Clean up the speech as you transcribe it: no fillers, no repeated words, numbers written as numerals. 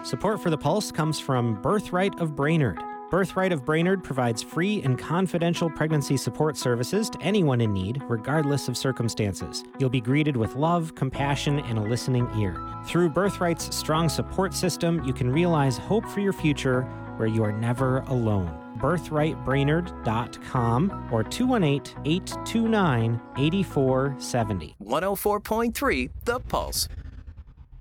Support for The Pulse comes from Birthright of Brainerd. Birthright of Brainerd provides free and confidential pregnancy support services to anyone in need, regardless of circumstances. You'll be greeted with love, compassion, and a listening ear. Through Birthright's strong support system, you can realize hope for your future where you are never alone. BirthrightBrainerd.com or 218-829-8470. 104.3 The Pulse.